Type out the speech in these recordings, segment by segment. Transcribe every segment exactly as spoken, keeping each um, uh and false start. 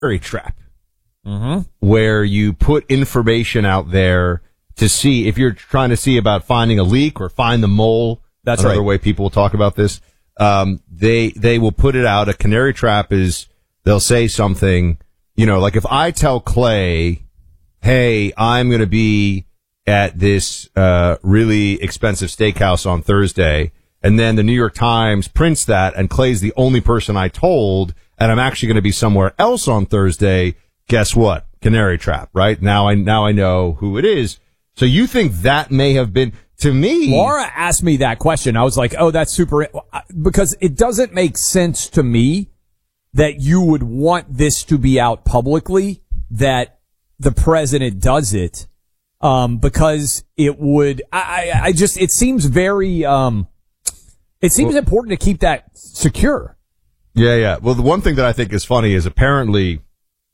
canary trap, mm-hmm. where you put information out there to see if you're trying to see about finding a leak or find the mole. That's another right. way people will talk about this. Um, they they will put it out. A canary trap is they'll say something, you know, like if I tell Clay, hey, I'm going to be at this uh, really expensive steakhouse on Thursday, and then the New York Times prints that, and Clay's the only person I told, and I'm actually going to be somewhere else on Thursday. Guess what? Canary trap, right? Now I now I know who it is. So you think that may have been, to me... Laura asked me that question. I was like, oh, that's super... Because it doesn't make sense to me that you would want this to be out publicly, that the president does it, um, because it would... I, I, I just... It seems very... Um, it seems well, important to keep that secure. Yeah, yeah. Well, the one thing that I think is funny is apparently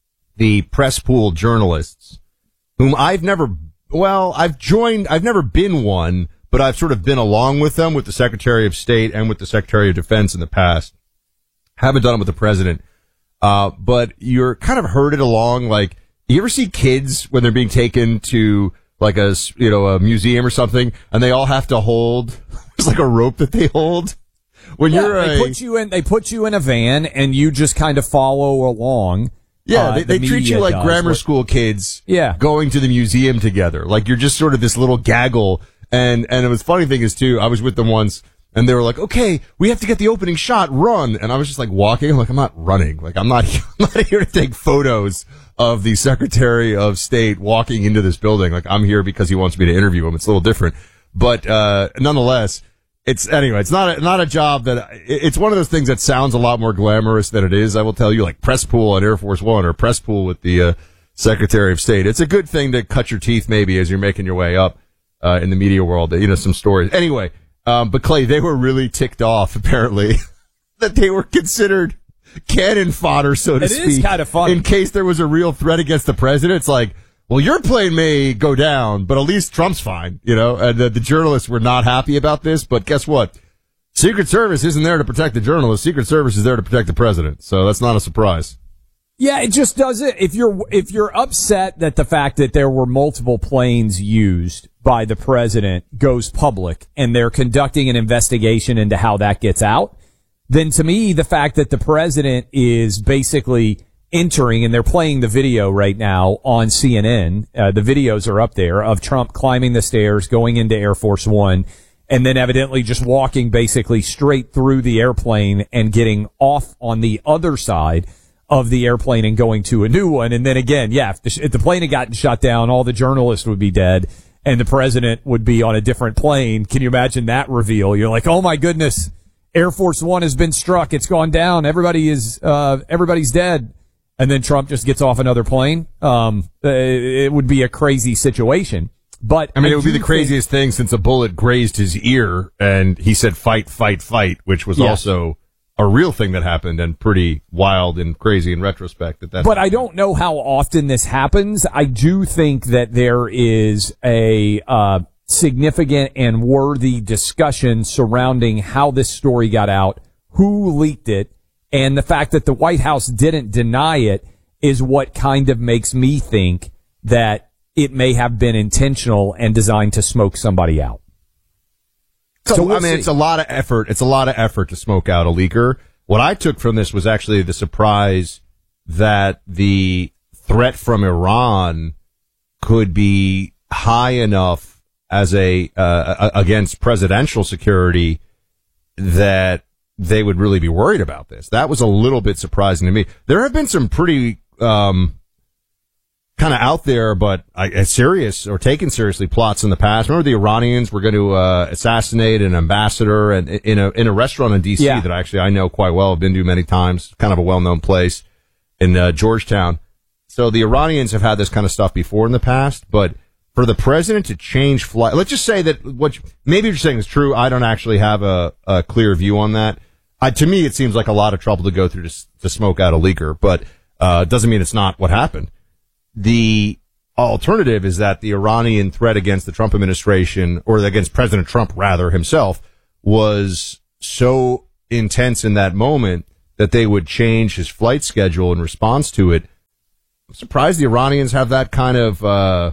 the press pool journalists, whom I've never... Well, I've joined, I've never been one, but I've sort of been along with them, with the Secretary of State and with the Secretary of Defense in the past. Haven't done it with the president. Uh, but you're kind of herded along, like, you ever see kids when they're being taken to, like, a, you know, a museum or something, and they all have to hold, it's like a rope that they hold? When yeah, you're they a, put you in, they put you in a van, and you just kind of follow along. Yeah, uh, they, the they treat you like does. grammar What, school kids yeah. going to the museum together. Like you're just sort of this little gaggle. And, and it was funny thing is too, I was with them once and they were like, okay, we have to get the opening shot, run. And I was just like walking. I'm like, I'm not running. Like I'm not, I'm not here to take photos of the Secretary of State walking into this building. Like I'm here because he wants me to interview him. It's a little different. But, uh, nonetheless, it's, anyway, it's not a, not a job that, it's one of those things that sounds a lot more glamorous than it is. I will tell you, like press pool at Air Force One or press pool with the, uh, Secretary of State. It's a good thing to cut your teeth maybe as you're making your way up, uh, in the media world, you know, some stories. Anyway, um, but Clay, they were really ticked off apparently that they were considered cannon fodder, so to it speak. It is kind of funny. In case there was a real threat against the president. It's like, well, your plane may go down, but at least Trump's fine, you know, and the, the journalists were not happy about this, but guess what? Secret Service isn't there to protect the journalists. Secret Service is there to protect the president. So that's not a surprise. Yeah, it just doesn't. If you're, if you're upset that the fact that there were multiple planes used by the president goes public and they're conducting an investigation into how that gets out, then to me, the fact that the president is basically entering, and they're playing the video right now on C N N. Uh, the videos are up there of Trump climbing the stairs, going into Air Force One, and then evidently just walking basically straight through the airplane and getting off on the other side of the airplane and going to a new one. And then again, yeah, if the, if the plane had gotten shut down, all the journalists would be dead and the president would be on a different plane. Can you imagine that reveal? You're like, oh my goodness, Air Force One has been struck. It's gone down. Everybody is, uh, everybody's dead. And then Trump just gets off another plane. Um, it would be a crazy situation. But I mean, I it would be the think, craziest thing since a bullet grazed his ear and he said fight, fight, fight, which was yeah. also a real thing that happened and pretty wild and crazy in retrospect. That that but happened. I don't know how often this happens. I do think that there is a uh, significant and worthy discussion surrounding how this story got out, who leaked it, and the fact that the White House didn't deny it is what kind of makes me think that it may have been intentional and designed to smoke somebody out. So, so we'll I mean, see. it's a lot of effort. It's a lot of effort to smoke out a leaker. What I took from this was actually the surprise that the threat from Iran could be high enough as a, uh, against presidential security that they would really be worried about this. That was a little bit surprising to me. There have been some pretty, um, kind of out there, but uh, serious or taken seriously plots in the past. Remember the Iranians were going to, uh, assassinate an ambassador and in a, in a restaurant in D C yeah. that actually I know quite well. I've been to many times. Kind of a well-known place in, uh, Georgetown. So the Iranians have had this kind of stuff before in the past, but for the president to change flight, let's just say that what, you, maybe you're saying is true. I don't actually have a, a clear view on that. Uh, to me, it seems like a lot of trouble to go through to, to smoke out a leaker, but uh doesn't mean it's not what happened. The alternative is that the Iranian threat against the Trump administration, or against President Trump, rather, himself, was so intense in that moment that they would change his flight schedule in response to it I'm surprised the Iranians have that kind of uh,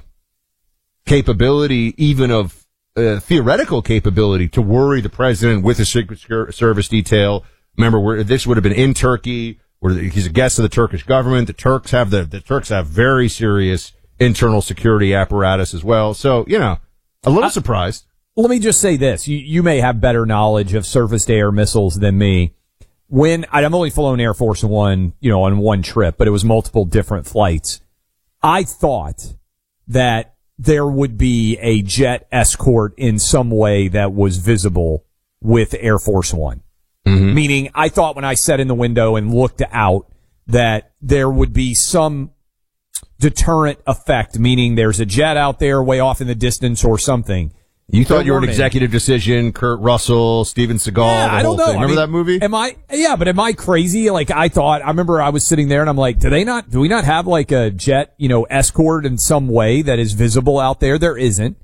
capability, even of uh, theoretical capability, to worry the president with a Secret Service detail. Remember, where this would have been in Turkey, where he's a guest of the Turkish government. The Turks have the the Turks have very serious internal security apparatus as well. So, you know, a little uh, surprised. Let me just say this: you you may have better knowledge of surface-to-air missiles than me. When I've only flown Air Force One, you know, on one trip, but it was multiple different flights. I thought that there would be a jet escort in some way that was visible with Air Force One. Mm-hmm. Meaning, I thought when I sat in the window and looked out that there would be some deterrent effect, meaning there's a jet out there way off in the distance or something. You thought you were an executive decision, Kurt Russell, Steven Seagal, yeah, the whole I don't know. thing. Remember I mean, that movie? Am I, yeah, but am I crazy? Like, I thought, I remember I was sitting there and I'm like, do they not, do we not have like a jet, you know, escort in some way that is visible out there? There isn't.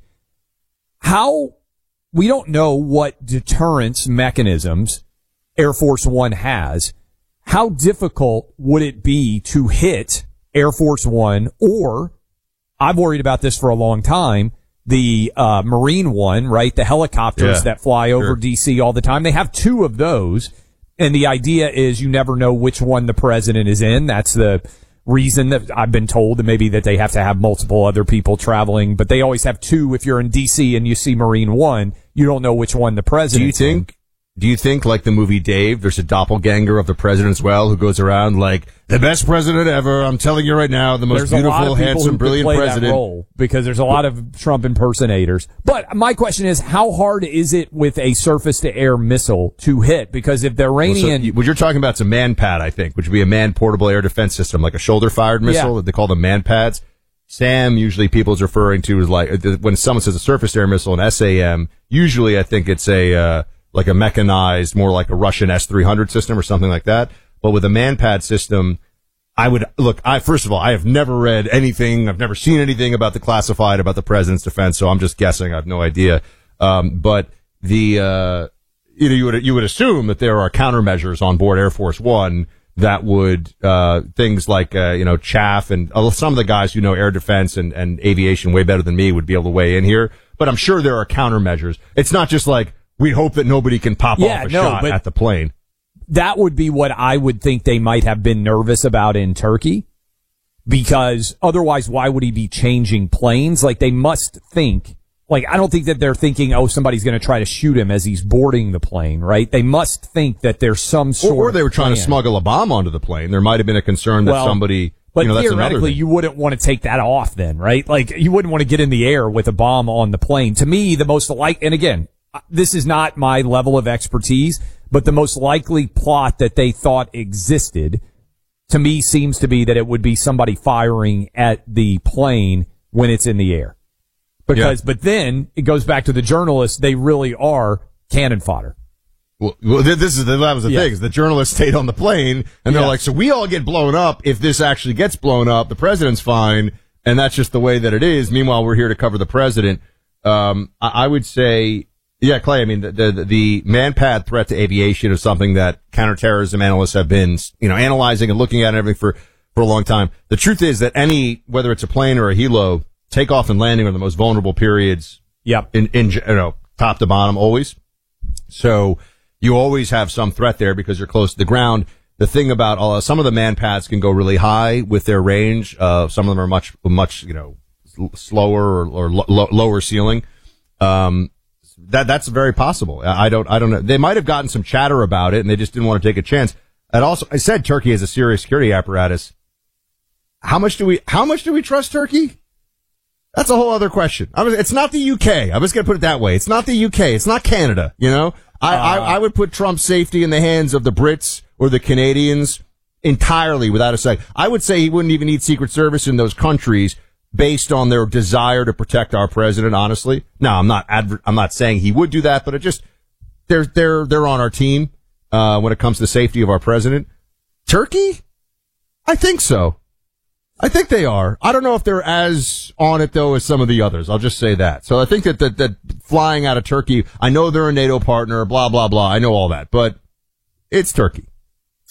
How, we don't know what deterrence mechanisms Air Force One has. How difficult would it be to hit Air Force One, or I've worried about this for a long time, the uh Marine One, right? The helicopters yeah, that fly over sure. D C all the time. They have two of those, and the idea is you never know which one the president is in. That's the reason that I've been told, that maybe that they have to have multiple other people traveling, but they always have two. If you're in D C and you see Marine One, you don't know which one the president is. Do you think? Do you think, like the movie Dave, there's a doppelganger of the president as well who goes around like, the best president ever, I'm telling you right now, the most there's beautiful, handsome, brilliant play president. That role, because there's a lot of Trump impersonators. But my question is, how hard is it with a surface-to-air missile to hit? Because if the Iranian... Well, so what you're talking about is a man-pad, I think, which would be a man-portable air defense system, like a shoulder-fired missile yeah. that they call them man-pads. SAM, usually people is referring to as like, when someone says a surface-to-air missile, an S A M, usually I think it's a... Uh, like a mechanized, more like a Russian S three hundred system or something like that. But with a man-pad system, I would, look, I, first of all, I have never read anything, I've never seen anything about the classified, about the president's defense, so I'm just guessing, I have no idea. Um, but the, uh, you know, you would, you would assume that there are countermeasures on board Air Force One that would, uh, things like, uh, you know, chaff, and uh, some of the guys who know air defense and, and aviation way better than me would be able to weigh in here. But I'm sure there are countermeasures. It's not just like, we hope that nobody can pop yeah, off a no, shot at the plane. That would be what I would think they might have been nervous about in Turkey, because otherwise, why would he be changing planes? Like, they must think, like, I don't think that they're thinking, oh, somebody's going to try to shoot him as he's boarding the plane, right? They must think that there's some sort of Or, or they were trying plan. to smuggle a bomb onto the plane. There might have been a concern that well, somebody... But you know, that's theoretically, you wouldn't want to take that off then, right? Like, you wouldn't want to get in the air with a bomb on the plane. To me, the most like, and again, this is not my level of expertise, but the most likely plot that they thought existed, to me, seems to be that it would be somebody firing at the plane when it's in the air. Because, yeah. but then it goes back to the journalists. They really are cannon fodder. Well, well this is the, that was the yeah. thing. Is the journalists stayed on the plane, and they're yeah. like, so we all get blown up. If this actually gets blown up, the president's fine, and that's just the way that it is. Meanwhile, we're here to cover the president. Um, I, I would say... Yeah, Clay, I mean, the, the, the man-pad threat to aviation is something that counterterrorism analysts have been, you know, analyzing and looking at and everything for, for a long time. The truth is that any, whether it's a plane or a helo, takeoff and landing are the most vulnerable periods. Yep. In, in, you know, top to bottom, always. So you always have some threat there because you're close to the ground. The thing about all, uh, some of the man-pads can go really high with their range. Uh, some of them are much, much, you know, slower or, or lo- lower ceiling. Um, That that's very possible. I don't I don't know. They might have gotten some chatter about it, and they just didn't want to take a chance. And also, I said Turkey has a serious security apparatus. How much do we How much do we trust Turkey? That's a whole other question. I was, it's not the U K. I was going to put it that way. It's not the U K. It's not Canada. You know, I, uh, I I would put Trump's safety in the hands of the Brits or the Canadians entirely, without a second. I would say he wouldn't even need Secret Service in those countries, based on their desire to protect our president, honestly. No, I'm not adver- I'm not saying he would do that, but it just, they're, they're, they're on our team, uh, when it comes to the safety of our president. Turkey? I think so. I think they are. I don't know if they're as on it, though, as some of the others. I'll just say that. So I think that, that, that flying out of Turkey, I know they're a NATO partner, blah, blah, blah. I know all that, but it's Turkey.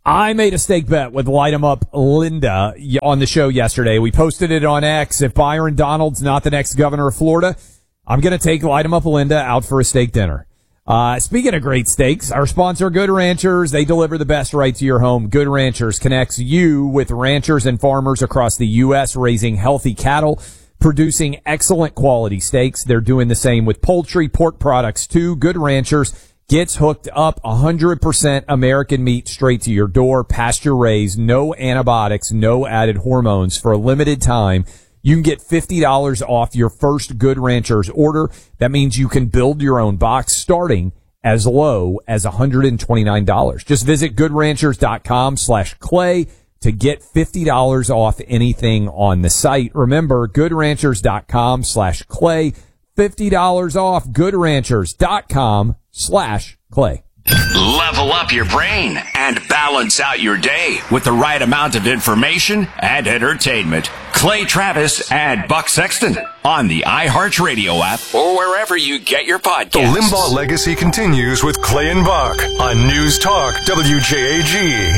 I made a stake bet with Light 'em Up Linda on the show yesterday. We posted it on X. If Byron Donald's not the next governor of Florida, I'm going to take Light 'em Up Linda out for a steak dinner. Uh, speaking of great steaks, our sponsor, Good Ranchers, they deliver the best right to your home. Good Ranchers connects you with ranchers and farmers across the U S raising healthy cattle, producing excellent quality steaks. They're doing the same with poultry, pork products too. Good Ranchers gets hooked up one hundred percent American meat straight to your door, pasture raised, no antibiotics, no added hormones for a limited time. You can get fifty dollars off your first Good Ranchers order. That means you can build your own box starting as low as one hundred twenty-nine dollars. Just visit goodranchers.com slash clay to get fifty dollars off anything on the site. Remember, goodranchers.com slash clay, fifty dollars off goodranchers.com slash clay. Level up your brain and balance out your day with the right amount of information and entertainment. Clay Travis and Buck Sexton on the iHeartRadio app or wherever you get your podcasts. The Limbaugh legacy continues with Clay and Buck on News Talk W J A G.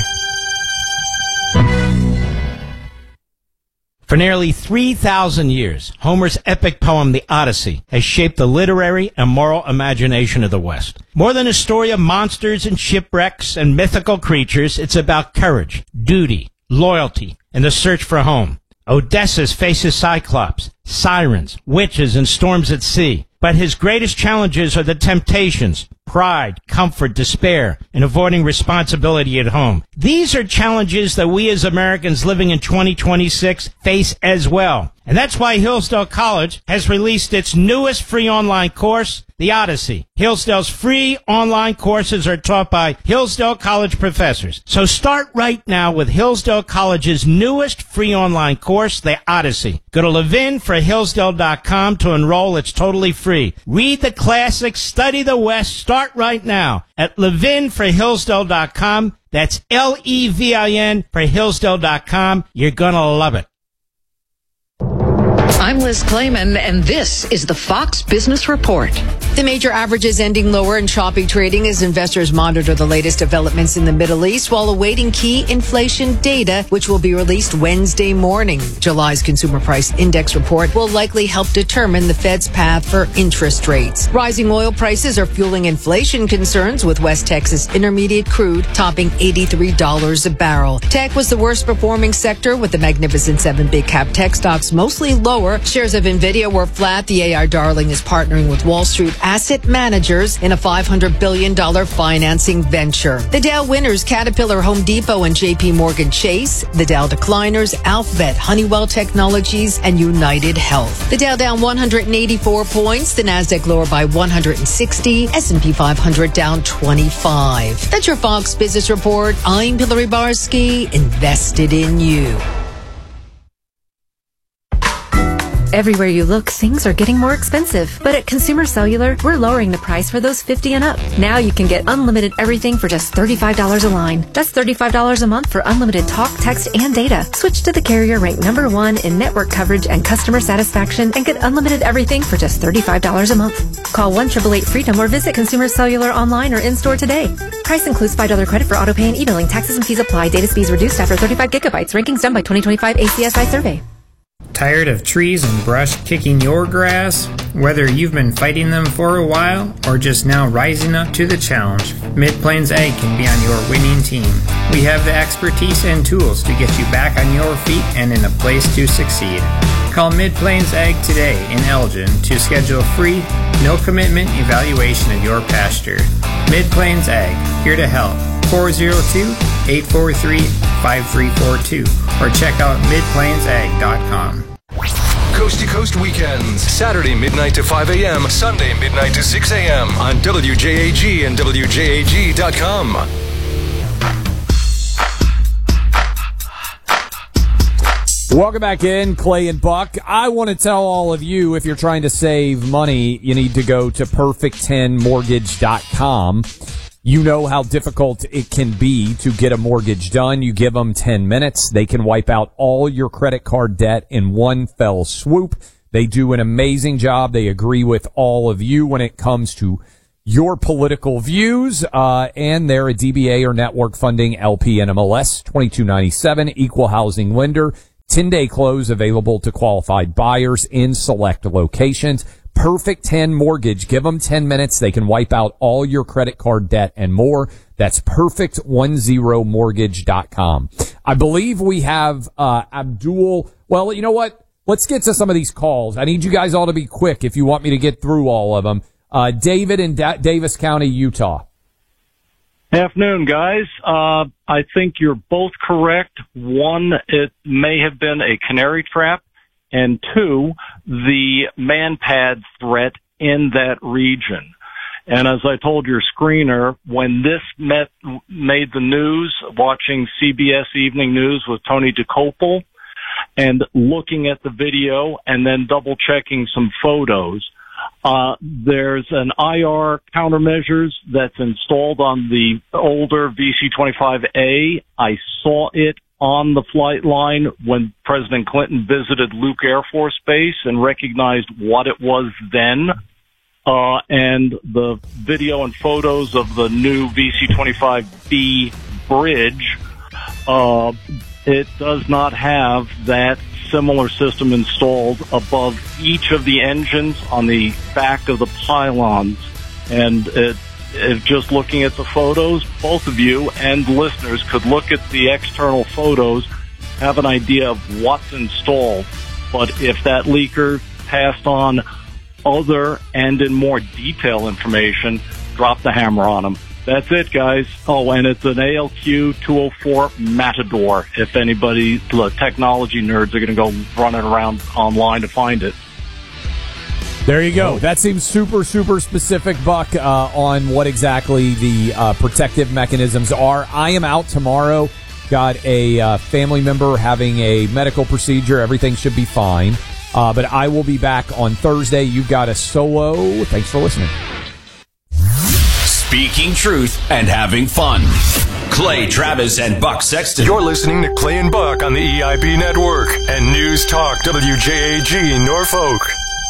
For nearly three thousand years, Homer's epic poem, The Odyssey, has shaped the literary and moral imagination of the West. More than a story of monsters and shipwrecks and mythical creatures, it's about courage, duty, loyalty, and the search for home. Odysseus faces Cyclops, sirens, witches, and storms at sea. But his greatest challenges are the temptations, pride, comfort, despair, and avoiding responsibility at home. These are challenges that we as Americans living in twenty twenty-six face as well. And that's why Hillsdale College has released its newest free online course, The Odyssey. Hillsdale's free online courses are taught by Hillsdale College professors. So start right now with Hillsdale College's newest free online course, The Odyssey. Go to levin for hillsdale dot com to enroll. It's totally free. Read the classics, study the West. Start right now at levin for hillsdale dot com. That's L E V I N for hillsdale dot com. You're going to love it. I'm Liz Clayman, and this is the Fox Business Report. The major averages ending lower in choppy trading as investors monitor the latest developments in the Middle East while awaiting key inflation data, which will be released Wednesday morning. July's Consumer Price Index report will likely help determine the Fed's path for interest rates. Rising oil prices are fueling inflation concerns, with West Texas Intermediate crude topping eighty-three dollars a barrel. Tech was the worst performing sector, with the Magnificent Seven big cap tech stocks mostly lower. Shares of NVIDIA were flat. The A I darling is partnering with Wall Street asset managers in a five hundred billion dollars financing venture. The Dow winners, Caterpillar, Home Depot, and J P Morgan Chase. The Dow decliners, Alphabet, Honeywell Technologies, and United Health. The Dow down one hundred eighty-four points. The Nasdaq lower by one hundred sixty. S and P five hundred down twenty-five. That's your Fox Business Report. I'm Hillary Barsky, invested in you. Everywhere you look, things are getting more expensive. But at Consumer Cellular, we're lowering the price for those fifty and up. Now you can get unlimited everything for just thirty-five dollars a line. That's thirty-five dollars a month for unlimited talk, text, and data. Switch to the carrier ranked number one in network coverage and customer satisfaction and get unlimited everything for just thirty-five dollars a month. Call one eight eight eight freedom or visit Consumer Cellular online or in-store today. Price includes five dollars credit for auto pay and e-billing. Taxes and fees apply. Data speeds reduced after thirty-five gigabytes. Rankings done by twenty twenty-five A C S I survey. Tired of trees and brush kicking your grass? Whether you've been fighting them for a while or just now rising up to the challenge, Mid-Plains Ag can be on your winning team. We have the expertise and tools to get you back on your feet and in a place to succeed. Call Mid-Plains Ag today in Elgin to schedule a free, no-commitment evaluation of your pasture. Mid-Plains Ag, here to help. four oh two, eight four three, five three four two or check out mid plains ag dot com. Coast to Coast Weekends, Saturday midnight to five a.m., Sunday midnight to six a.m. on W J A G and W J A G dot com. Welcome back in, Clay and Buck. I want to tell all of you, if you're trying to save money, you need to go to perfect ten mortgage dot com. You know how difficult it can be to get a mortgage done. You give them ten minutes. They can wipe out all your credit card debt in one fell swoop. They do an amazing job. They agree with all of you when it comes to your political views, uh, and they're a D B A or network funding L P N M L S twenty-two ninety-seven, equal housing lender, ten-day close available to qualified buyers in select locations. Perfect ten Mortgage. Give them ten minutes. They can wipe out all your credit card debt and more. That's perfect ten mortgage dot com. I believe we have uh Abdul. Well, you know what? Let's get to some of these calls. I need you guys all to be quick if you want me to get through all of them. Uh, David in da- Davis County, Utah. Afternoon, guys. Uh, I think you're both correct. One, it may have been a canary trap. And two, the ManPad threat in that region. And as I told your screener, when this met, made the news, watching C B S Evening News with Tony DeCopel and looking at the video and then double checking some photos, Uh, there's an I R countermeasures that's installed on the older V C twenty-five A. I saw it on the flight line when President Clinton visited Luke Air Force Base and recognized what it was then. Uh, and the video and photos of the new V C twenty-five B bridge, uh, it does not have that similar system installed above each of the engines on the back of the pylons. And it, it, just looking at the photos, both of you and listeners could look at the external photos, have an idea of what's installed. But if that leaker passed on other and in more detail information, drop the hammer on them. That's it, guys. Oh, and it's an A L Q two oh four Matador. If anybody, the technology nerds, are going to go running around online to find it. There you go. That seems super, super specific, Buck, uh, on what exactly the uh, protective mechanisms are. I am out tomorrow. Got a uh, family member having a medical procedure. Everything should be fine. Uh, but I will be back on Thursday. You've got a solo. Thanks for listening. Speaking truth and having fun. Clay Travis and Buck Sexton. You're listening to Clay and Buck on the E I B Network and News Talk W J A G Norfolk.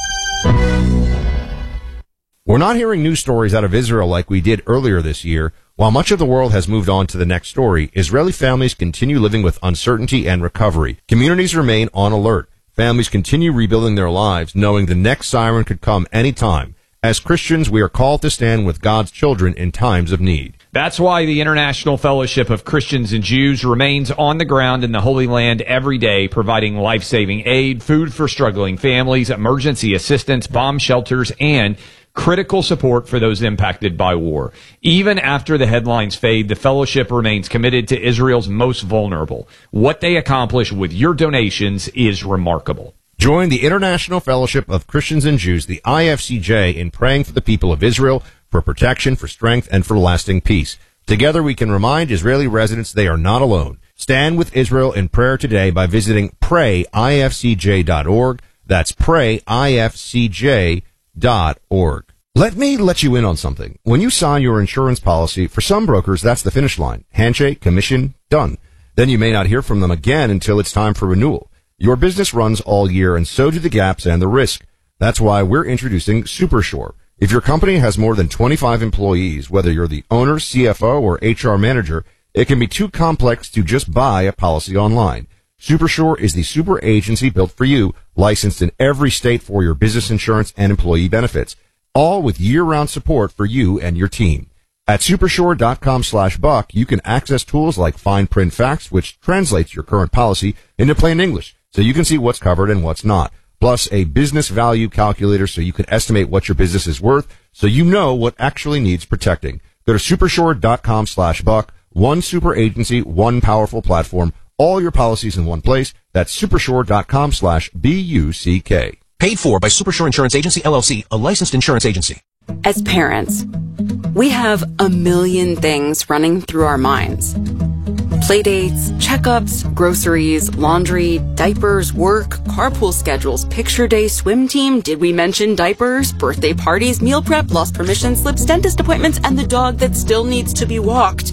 We're not hearing news stories out of Israel like we did earlier this year. While much of the world has moved on to the next story, Israeli families continue living with uncertainty and recovery. Communities remain on alert. Families continue rebuilding their lives, knowing the next siren could come anytime. As Christians, we are called to stand with God's children in times of need. That's why the International Fellowship of Christians and Jews remains on the ground in the Holy Land every day, providing life-saving aid, food for struggling families, emergency assistance, bomb shelters, and critical support for those impacted by war. Even after the headlines fade, the fellowship remains committed to Israel's most vulnerable. What they accomplish with your donations is remarkable. Join the International Fellowship of Christians and Jews, the I F C J, in praying for the people of Israel, for protection, for strength, and for lasting peace. Together we can remind Israeli residents they are not alone. Stand with Israel in prayer today by visiting pray I F C J dot org. That's pray I F C J dot org. Let me let you in on something. When you sign your insurance policy, for some brokers, that's the finish line. Handshake, commission, done. Then you may not hear from them again until it's time for renewal. Your business runs all year, and so do the gaps and the risk. That's why we're introducing SuperSure. If your company has more than twenty-five employees, whether you're the owner, C F O, or H R manager, it can be too complex to just buy a policy online. SuperSure is the super agency built for you, licensed in every state for your business insurance and employee benefits, all with year-round support for you and your team. At supersure.com slash buck, you can access tools like fine print facts, which translates your current policy into plain English, so you can see what's covered and what's not. Plus a business value calculator so you can estimate what your business is worth, so you know what actually needs protecting. Go to supersure.com slash buck. One super agency, one powerful platform, all your policies in one place. That's supersure.com slash B U C K. Paid for by Supersure Insurance Agency, L L C, a licensed insurance agency. As parents, we have a million things running through our minds. Playdates, checkups, groceries, laundry, diapers, work, carpool schedules, picture day, swim team, did we mention diapers, birthday parties, meal prep, lost permission slips, dentist appointments, and the dog that still needs to be walked.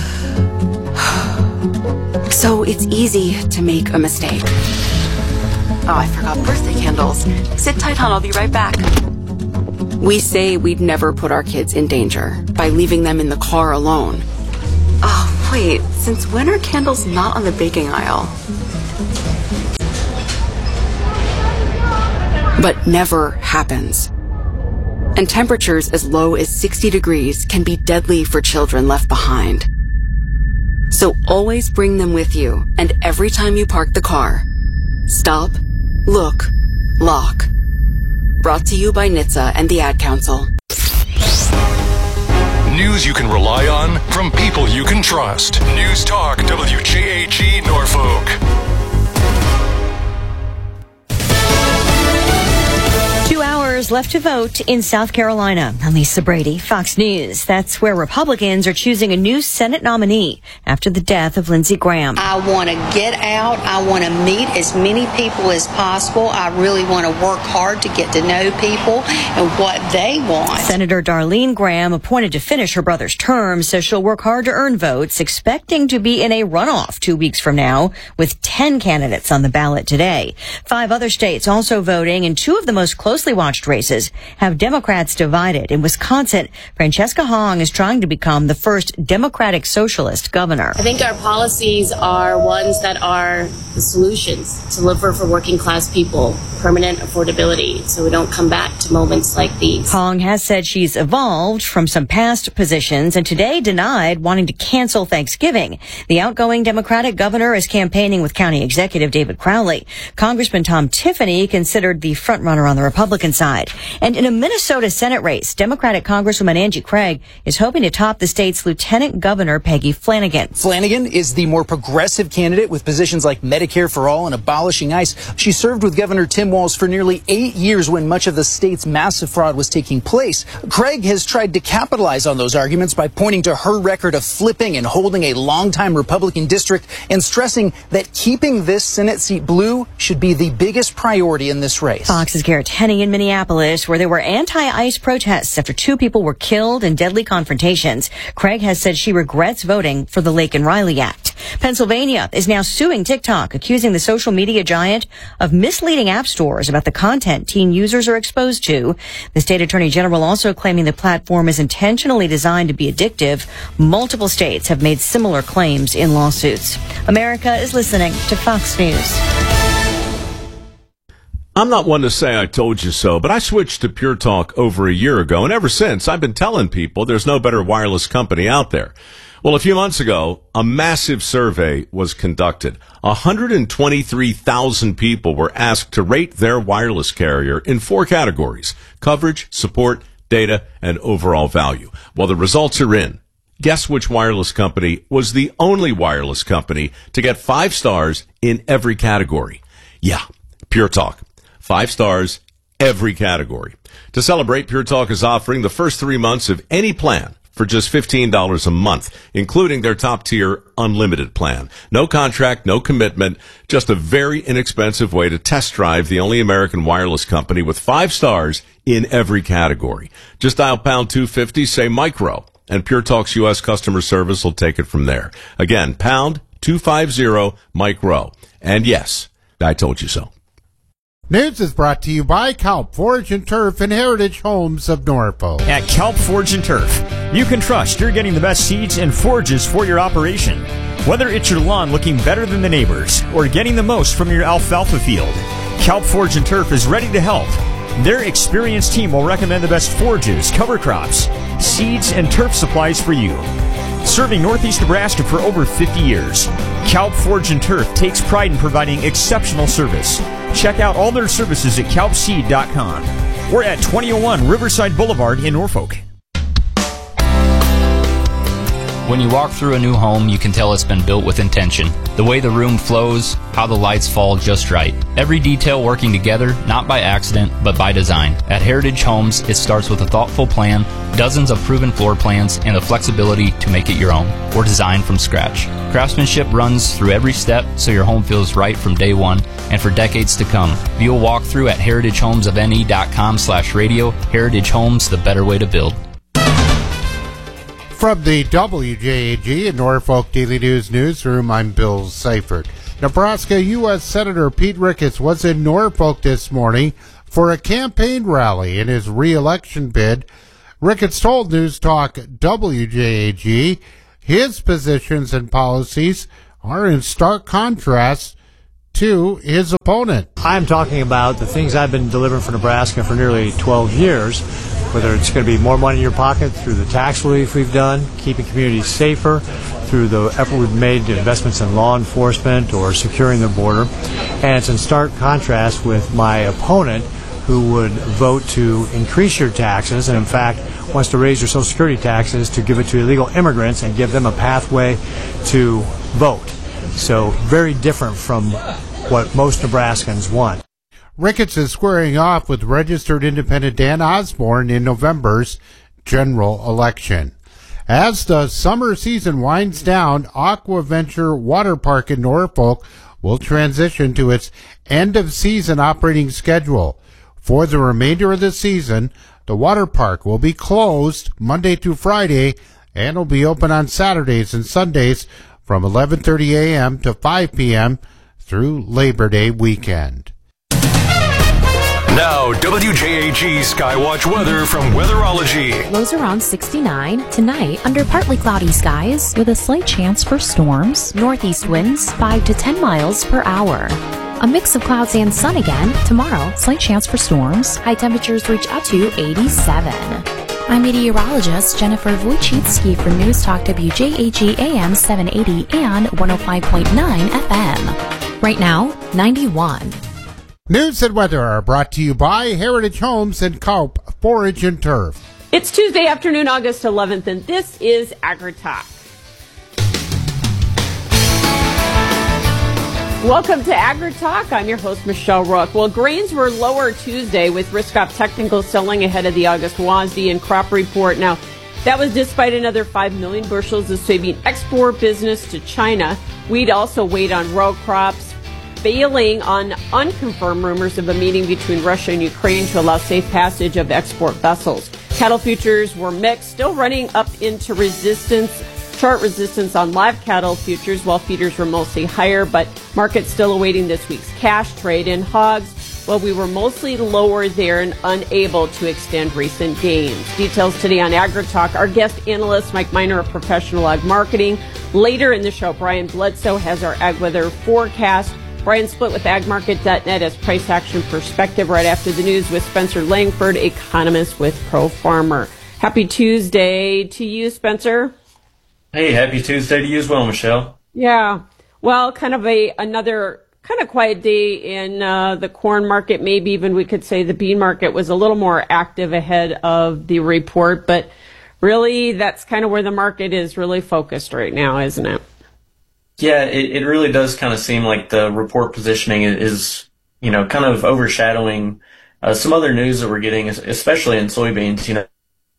So it's easy to make a mistake. Oh, I forgot birthday candles. Sit tight, hon, I'll be right back. We say we'd never put our kids in danger by leaving them in the car alone. Oh, wait, since when are candles not on the baking aisle? But never happens. And temperatures as low as sixty degrees can be deadly for children left behind. So always bring them with you, and every time you park the car, stop, look, lock. Brought to you by N H T S A and the Ad Council. News you can rely on from people you can trust. News Talk W J A G Norfolk. Two hours left to vote in South Carolina. I'm Lisa Brady, Fox News. That's where Republicans are choosing a new Senate nominee after the death of Lindsey Graham. I want to get out. I want to meet as many people as possible. I really want to work hard to get to know people and what they want. Senator Darlene Graham, appointed to finish her brother's term, says she'll work hard to earn votes, expecting to be in a runoff two weeks from now with ten candidates on the ballot today. Five other states also voting, and two of the most closely watched races have Democrats divided. In Wisconsin, Francesca Hong is trying to become the first Democratic Socialist governor. I think our policies are ones that are the solutions to deliver for working class people, permanent affordability, so we don't come back to moments like these. Hong has said she's evolved from some past positions and today denied wanting to cancel Thanksgiving. The outgoing Democratic governor is campaigning with County Executive David Crowley. Congressman Tom Tiffany considered the frontrunner on the Republican side. And in a Minnesota Senate race, Democratic Congresswoman Angie Craig is hoping to top the state's Lieutenant Governor Peggy Flanagan. Flanagan is the more progressive candidate with positions like Medicare for All and abolishing ICE. She served with Governor Tim Walz for nearly eight years when much of the state's massive fraud was taking place. Craig has tried to capitalize on those arguments by pointing to her record of flipping and holding a longtime Republican district and stressing that keeping this Senate seat blue should be the biggest priority in this race. Fox's Garrett Henney in Minneapolis, where there were anti-ICE protests after two people were killed in deadly confrontations. Craig has said she regrets voting for the Lake and Riley Act. Pennsylvania is now suing TikTok, accusing the social media giant of misleading app stores about the content teen users are exposed to. The state attorney general also claiming the platform is intentionally designed to be addictive. Multiple states have made similar claims in lawsuits. America is listening to Fox News. I'm not one to say I told you so, but I switched to Pure Talk over a year ago, and ever since, I've been telling people there's no better wireless company out there. Well, a few months ago, a massive survey was conducted. one hundred twenty-three thousand people were asked to rate their wireless carrier in four categories: coverage, support, data, and overall value. Well, the results are in. Guess which wireless company was the only wireless company to get five stars in every category? Yeah, Pure Talk. Five stars, every category. To celebrate, Pure Talk is offering the first three months of any plan for just fifteen dollars a month, including their top-tier unlimited plan. No contract, no commitment, just a very inexpensive way to test drive the only American wireless company with five stars in every category. Just dial pound two fifty, say micro, and Pure Talk's U S customer service will take it from there. Again, pound two fifty, micro. And yes, I told you so. News is brought to you by Kelp Forge and Turf and Heritage Homes of Norfolk. At Kelp Forge and Turf, you can trust you're getting the best seeds and forges for your operation. Whether it's your lawn looking better than the neighbors or getting the most from your alfalfa field, Kelp Forge and Turf is ready to help. Their experienced team will recommend the best forges, cover crops, seeds, and turf supplies for you. Serving Northeast Nebraska for over fifty years, Kelp Forge and Turf takes pride in providing exceptional service. Check out all their services at kelp seed dot com or at twenty oh one Riverside Boulevard in Norfolk. When you walk through a new home, you can tell it's been built with intention. The way the room flows, how the lights fall just right. Every detail working together, not by accident, but by design. At Heritage Homes, it starts with a thoughtful plan, dozens of proven floor plans, and the flexibility to make it your own, or design from scratch. Craftsmanship runs through every step, so your home feels right from day one and for decades to come. View a walkthrough at heritage homes of n e dot com slash radio. Heritage Homes, the better way to build. From the W J A G and Norfolk Daily News newsroom, I'm Bill Seifert. Nebraska U S Senator Pete Ricketts was in Norfolk this morning for a campaign rally in his re-election bid. Ricketts told News Talk W J A G his positions and policies are in stark contrast to his opponent. I'm talking about the things I've been delivering for Nebraska for nearly twelve years, whether it's going to be more money in your pocket through the tax relief we've done, keeping communities safer, through the effort we've made to investments in law enforcement or securing the border. And it's in stark contrast with my opponent, who would vote to increase your taxes and, in fact, wants to raise your Social Security taxes to give it to illegal immigrants and give them a pathway to vote. So very different from what most Nebraskans want. Ricketts is squaring off with registered independent Dan Osborne in November's general election. As the summer season winds down, Aquaventure Water Park in Norfolk will transition to its end-of-season operating schedule. For the remainder of the season, the water park will be closed Monday through Friday and will be open on Saturdays and Sundays from eleven thirty a.m. to five p.m. through Labor Day weekend. Now, W J A G Skywatch weather from Weatherology. Lows around sixty-nine. Tonight, under partly cloudy skies with a slight chance for storms. Northeast winds five to ten miles per hour. A mix of clouds and sun again. Tomorrow, slight chance for storms. High temperatures reach up to eighty-seven. I'm meteorologist Jennifer Wojcicki for News Talk W J A G A M seven eighty and one oh five point nine F M. Right now, ninety-one. News and weather are brought to you by Heritage Homes and Kaup Forage and Turf. It's Tuesday afternoon, August eleventh, and this is AgriTalk. Welcome to AgriTalk. I'm your host, Michelle Rook. Well, grains were lower Tuesday with risk-off technical selling ahead of the August W A S D and crop report. Now, that was despite another five million bushels of soybean export business to China. Wheat also weighed on row crops, failing on unconfirmed rumors of a meeting between Russia and Ukraine to allow safe passage of export vessels. Cattle futures were mixed, still running up into resistance, chart resistance on live cattle futures, while feeders were mostly higher, but markets still awaiting this week's cash trade. In hogs, well, we were mostly lower there and unable to extend recent gains. Details today on AgriTalk. Our guest analyst, Mike Miner of Professional Ag Marketing. Later in the show, Brian Bledsoe has our ag weather forecast. Brian split with ag market dot net as price action perspective right after the news with Spencer Langford, economist with Pro Farmer. Happy Tuesday to you, Spencer. Hey, happy Tuesday to you as well, Michelle. Yeah. Well, kind of a another kind of quiet day in uh, the corn market. Maybe even we could say the bean market was a little more active ahead of the report, but really that's kind of where the market is really focused right now, isn't it? Yeah, it, it really does kind of seem like the report positioning is, you know, kind of overshadowing uh, some other news that we're getting, especially in soybeans, you know.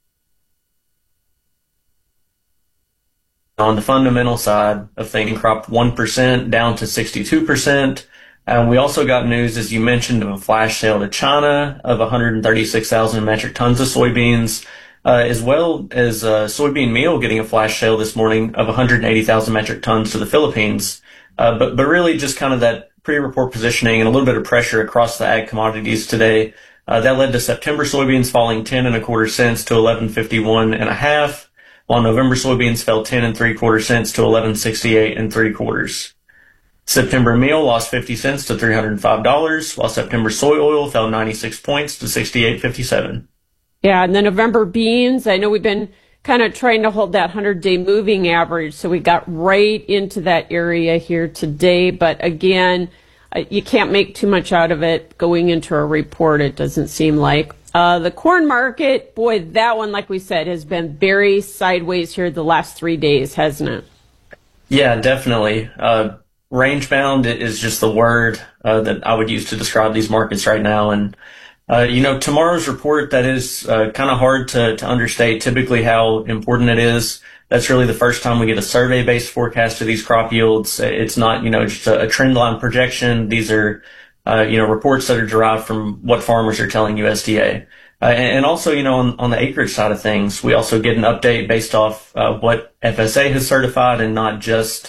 On the fundamental side of things, crop one percent down to sixty-two percent. And we also got news, as you mentioned, of a flash sale to China of one hundred thirty-six thousand metric tons of soybeans. Uh, as well as uh, soybean meal getting a flash sale this morning of one hundred eighty thousand metric tons to the Philippines. Uh, but, but really just kind of that pre-report positioning and a little bit of pressure across the ag commodities today. Uh, that led to September soybeans falling ten and a quarter cents to eleven fifty-one and a half, while November soybeans fell ten and three quarter cents to eleven sixty-eight and three quarters. September meal lost fifty cents to three hundred five dollars, while September soy oil fell ninety-six points to sixty-eight fifty-seven. Yeah, and the November beans, I know we've been kind of trying to hold that hundred-day moving average, so we got right into that area here today. But again, uh, you can't make too much out of it going into a report, it doesn't seem like. Uh, the corn market, boy, that one, like we said, has been very sideways here the last three days, hasn't it? Yeah, definitely. Uh, range bound is just the word uh, that I would use to describe these markets right now. And Uh, you know, tomorrow's report, that is uh, kind of hard to, to understate typically how important it is. That's really the first time we get a survey-based forecast of these crop yields. It's not, you know, just a, a trend line projection. These are, uh, you know, reports that are derived from what farmers are telling U S D A. Uh, and, and also, you know, on, on the acreage side of things, we also get an update based off uh, what F S A has certified and not just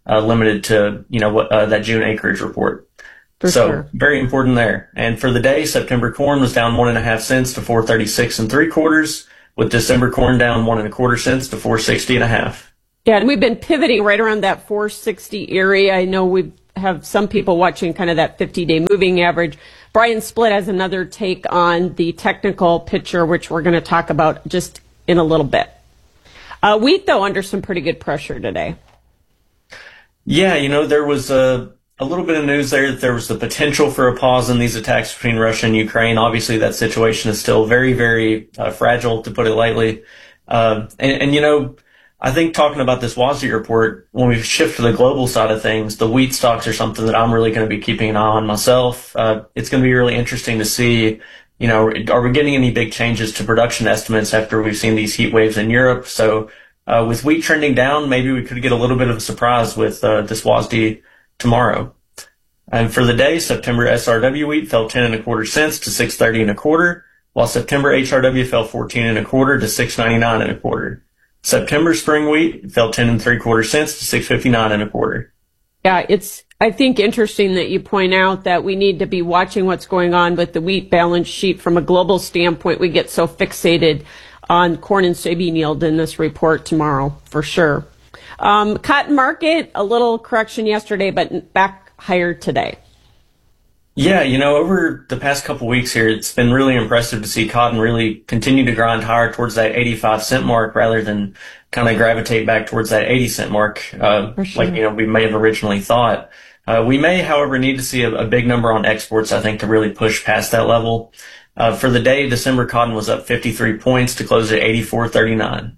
uh, limited to, you know, what, uh, that June acreage report. For so sure. very important there. And for the day, September corn was down one and a half cents to four thirty-six and three quarters, with December corn down one and a quarter cents to four sixty and a half. Yeah, and we've been pivoting right around that four sixty area. I know we have some people watching kind of that fifty-day moving average. Brian Splitt has another take on the technical picture, which we're going to talk about just in a little bit. Uh, wheat, though, under some pretty good pressure today. Yeah, you know, there was a, a little bit of news there that there was the potential for a pause in these attacks between Russia and Ukraine. Obviously, that situation is still very, very uh, fragile, to put it lightly. Uh, and, and, you know, I think talking about this WASDE report, when we shift to the global side of things, the wheat stocks are something that I'm really going to be keeping an eye on myself. Uh, it's going to be really interesting to see, you know, are we getting any big changes to production estimates after we've seen these heat waves in Europe? So uh, with wheat trending down, maybe we could get a little bit of a surprise with uh, this WASDE tomorrow. And for the day, September S R W wheat fell ten and a quarter cents to six thirty and a quarter, while September H R W fell fourteen and a quarter to six ninety-nine and a quarter. September spring wheat fell ten and three quarter cents to six fifty-nine and a quarter. Yeah, it's, I think, interesting that you point out that we need to be watching what's going on with the wheat balance sheet from a global standpoint. We get so fixated on corn and soybean yield in this report tomorrow, for sure. Um, cotton market, a little correction yesterday, but back higher today. Yeah, you know, over the past couple weeks here, it's been really impressive to see cotton really continue to grind higher towards that eighty-five cent mark rather than kind of gravitate back towards that eighty cent mark, uh, sure. like, you know, we may have originally thought. Uh, we may, however, need to see a, a big number on exports, I think, to really push past that level. Uh, for the day, December cotton was up fifty-three points to close at eighty-four thirty-nine.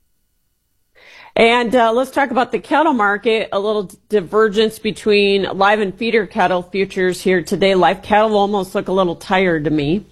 And uh, let's talk about the cattle market, a little divergence between live and feeder cattle futures here today. Live cattle almost look a little tired to me.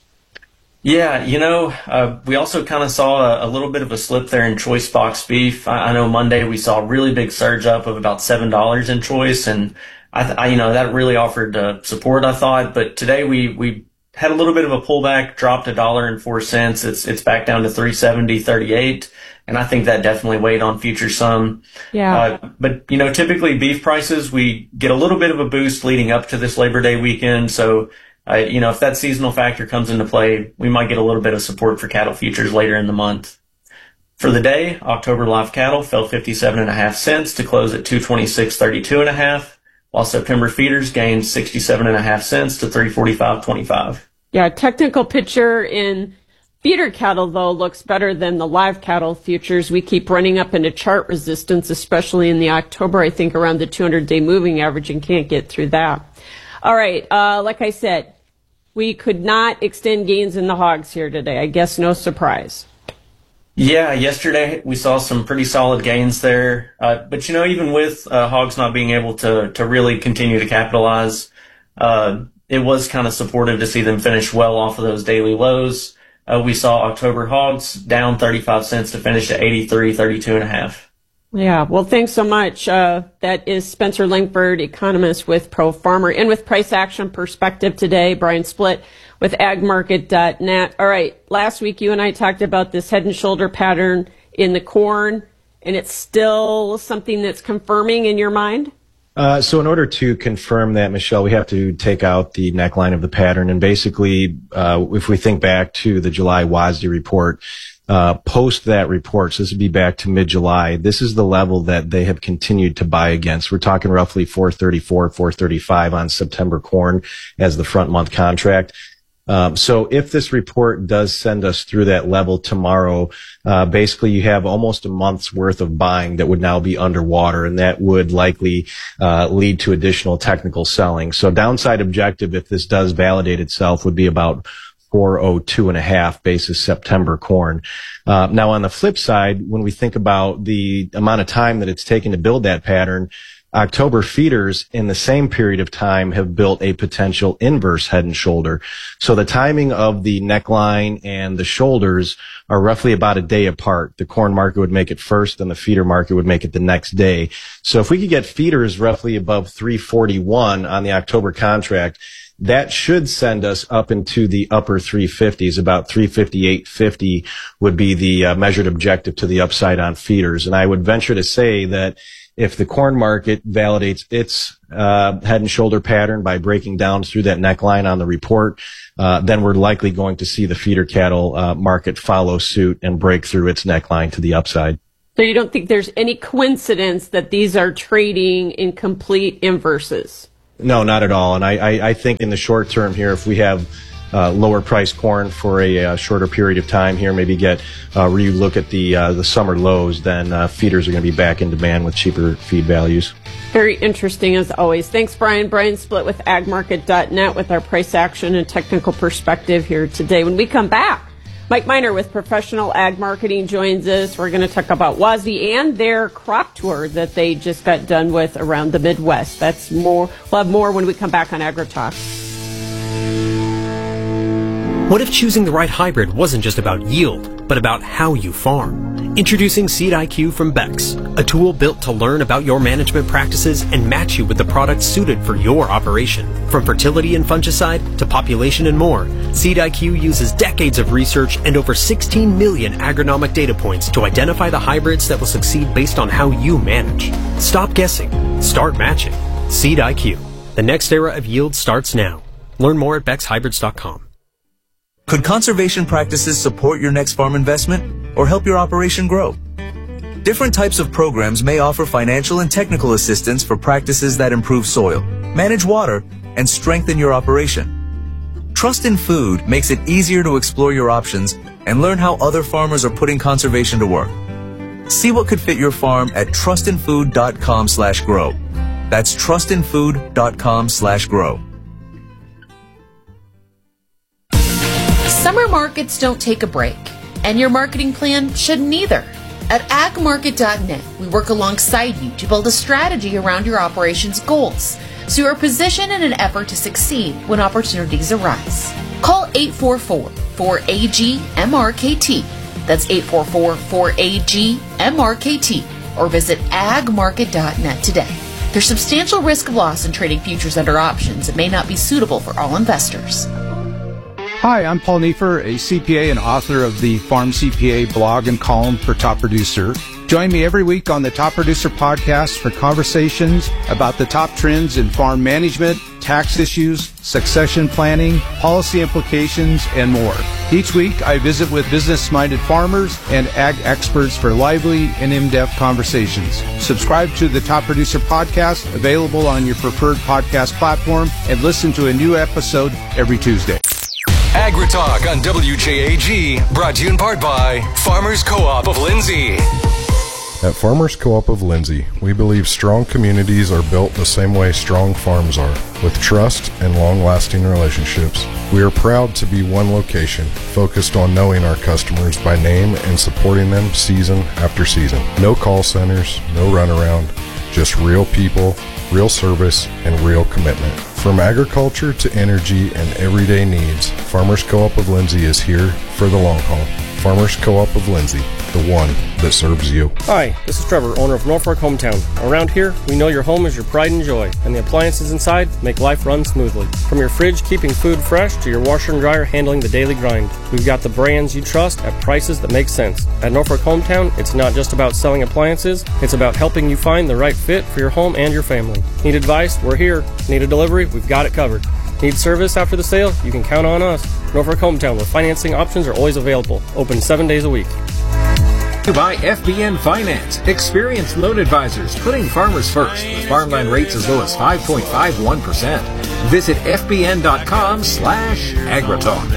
Yeah, you know, uh, we also kind of saw a, a little bit of a slip there in choice box beef. I, I know Monday we saw a really big surge up of about seven dollars in choice, and I, I you know, that really offered uh, support, I thought. But today we we had a little bit of a pullback, dropped a dollar and four cents. It's it's back down to three seventy thirty-eight. And I think that definitely weighed on futures some. Yeah. Uh, but, you know, typically beef prices, we get a little bit of a boost leading up to this Labor Day weekend. So, uh, you know, if that seasonal factor comes into play, we might get a little bit of support for cattle futures later in the month. For the day, October live cattle fell fifty-seven and a half cents to close at two twenty-six thirty-two and a half, while September feeders gained sixty-seven and a half cents to three forty-five twenty-five. Yeah, technical picture in feeder cattle, though, looks better than the live cattle futures. We keep running up into chart resistance, especially in the October, I think, around the two hundred day moving average, and can't get through that. All right, uh, like I said, we could not extend gains in the hogs here today. I guess no surprise. Yeah, yesterday we saw some pretty solid gains there. Uh, but, you know, even with uh, hogs not being able to, to really continue to capitalize, uh, it was kind of supportive to see them finish well off of those daily lows. Uh, we saw October hogs down thirty-five cents to finish at eighty-three thirty-two and a half. Yeah, well, thanks so much. Uh, that is Spencer Langford, economist with Pro Farmer, and with price action perspective today, Brian Splitt with ag market dot net. All right, last week you and I talked about this head and shoulder pattern in the corn, and it's still something that's confirming in your mind? Uh, so in order to confirm that, Michelle, we have to take out the neckline of the pattern. And basically, uh, if we think back to the July WASDE report, uh, post that report, so this would be back to mid-July, this is the level that they have continued to buy against. We're talking roughly four thirty-four, four thirty-five on September corn as the front month contract. Um, so if this report does send us through that level tomorrow, uh, basically you have almost a month's worth of buying that would now be underwater, and that would likely uh, lead to additional technical selling. So downside objective, if this does validate itself, would be about four oh two and a half basis September corn. Uh, now on the flip side, when we think about the amount of time that it's taken to build that pattern, October feeders in the same period of time have built a potential inverse head and shoulder. So the timing of the neckline and the shoulders are roughly about a day apart. The corn market would make it first and the feeder market would make it the next day. So if we could get feeders roughly above three forty-one on the October contract, that should send us up into the upper three fifties. About three fifty-eight fifty would be the uh, measured objective to the upside on feeders. And I would venture to say that if the corn market validates its uh, head and shoulder pattern by breaking down through that neckline on the report, uh, then we're likely going to see the feeder cattle uh, market follow suit and break through its neckline to the upside. So you don't think there's any coincidence that these are trading in complete inverses? No, not at all. And I, I, I think in the short term here, if we have uh, lower priced corn for a, a shorter period of time here, maybe get uh, re look at the uh, the summer lows, then uh, feeders are going to be back in demand with cheaper feed values. Very interesting as always. Thanks, Brian. Brian Splitt with ag market dot net with our price action and technical perspective here today. When we come back, Mike Miner with Professional Ag Marketing joins us. We're going to talk about W A S D and their crop tour that they just got done with around the Midwest. That's more. We'll have more when we come back on AgriTalk. What if choosing the right hybrid wasn't just about yield, but about how you farm? Introducing Seed I Q from Bex, a tool built to learn about your management practices and match you with the products suited for your operation. From fertility and fungicide to population and more, Seed I Q uses decades of research and over sixteen million agronomic data points to identify the hybrids that will succeed based on how you manage. Stop guessing. Start matching. Seed I Q. The next era of yield starts now. Learn more at bex hybrids dot com. Could conservation practices support your next farm investment or help your operation grow? Different types of programs may offer financial and technical assistance for practices that improve soil, manage water, and strengthen your operation. Trust in Food makes it easier to explore your options and learn how other farmers are putting conservation to work. See what could fit your farm at trust in food dot com slash grow. That's trust in food dot com slash grow. Summer markets don't take a break, and your marketing plan shouldn't either. At ag market dot net, we work alongside you to build a strategy around your operations goals, so you are positioned in an effort to succeed when opportunities arise. Call eight four four, four A G, M R K T. That's eight four four, four A G, M R K T, or visit ag market dot net today. There's substantial risk of loss in trading futures under options and may not be suitable for all investors. Hi, I'm Paul Neiffer, a C P A and author of the Farm C P A blog and column for Top Producer. Join me every week on the Top Producer podcast for conversations about the top trends in farm management, tax issues, succession planning, policy implications, and more. Each week, I visit with business-minded farmers and ag experts for lively and in-depth conversations. Subscribe to the Top Producer podcast, available on your preferred podcast platform, and listen to a new episode every Tuesday. AgriTalk on W J A G, brought to you in part by Farmers Co-op of Lindsay. At Farmers Co-op of Lindsay, we believe strong communities are built the same way strong farms are, with trust and long-lasting relationships. We are proud to be one location, focused on knowing our customers by name and supporting them season after season. No call centers, no runaround, just real people, real service, and real commitment. From agriculture to energy and everyday needs, Farmers Co-op of Lindsay is here for the long haul. Farmers Co-op of Lindsay, the one that serves you. Hi, this is Trevor, owner of Norfolk Hometown. Around here, we know your home is your pride and joy, and the appliances inside make life run smoothly. From your fridge keeping food fresh to your washer and dryer handling the daily grind, we've got the brands you trust at prices that make sense. At Norfolk Hometown, it's not just about selling appliances, it's about helping you find the right fit for your home and your family. Need advice? We're here. Need a delivery? We've got it covered. Need service after the sale? You can count on us. Norfolk Hometown, where financing options are always available. Open seven days a week. By F B N Finance, experienced loan advisors putting farmers first with farmland rates as low as five point five one percent. Visit F B N dot com slash AgriTalk.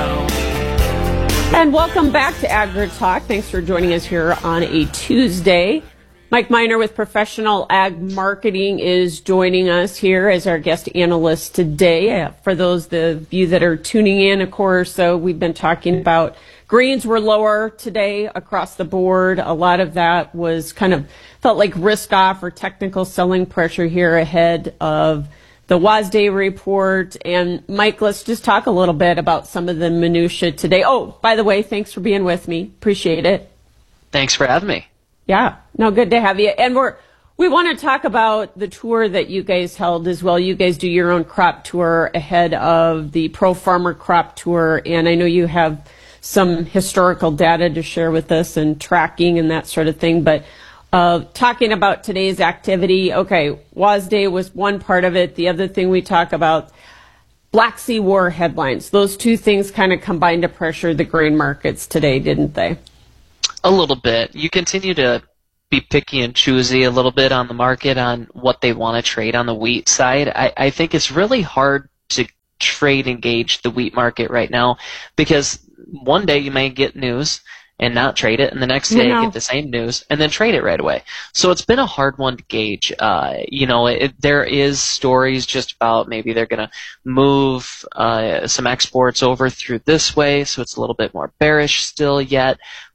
And welcome back to AgriTalk. Thanks for joining us here on a Tuesday. Mike Miner with Professional Ag Marketing is joining us here as our guest analyst today. Uh, for those of you that are tuning in, of course, so we've been talking about greens were lower today across the board. A lot of that was kind of felt like risk off or technical selling pressure here ahead of the W A S D report. And Mike, let's just talk a little bit about some of the minutia today. Oh, by the way, thanks for being with me. Appreciate it. Thanks for having me. Yeah, no, good to have you. And we're, we want to talk about the tour that you guys held as well. You guys do your own crop tour ahead of the Pro Farmer Crop Tour. And I know you have some historical data to share with us and tracking and that sort of thing. But Uh, talking about today's activity, okay, WASDE was one part of it. The other thing we talk about, Black Sea War headlines. Those two things kind of combined to pressure the grain markets today, didn't they? A little bit. You continue to be picky and choosy a little bit on the market on what they want to trade on the wheat side. I, I think it's really hard to trade and gauge the wheat market right now because one day you may get news and not trade it, and the next day you know. get the same news and then trade it right away. So it's been a hard one to gauge. Uh, you know, it, there is stories just about maybe they're going to move uh, some exports over through this way, so it's a little bit more bearish still yet.